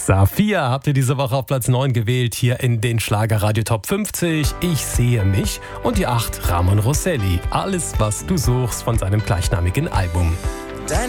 Saphir habt ihr diese Woche auf Platz 9 gewählt, hier in den Schlagerradio Top 50. Ich sehe mich. Und die 8 Ramon Rosselli. Alles, was du suchst von seinem gleichnamigen Album.